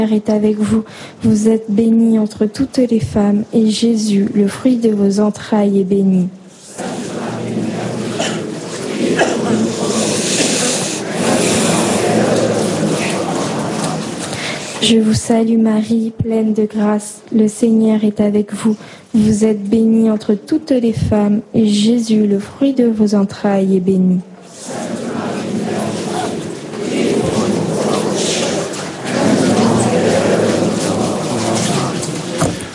est avec vous. Vous êtes bénie entre toutes les femmes, et Jésus, le fruit de vos entrailles, est béni. Je vous salue Marie, pleine de grâce. Le Seigneur est avec vous. Vous êtes bénie entre toutes les femmes, et Jésus, le fruit de vos entrailles, est béni.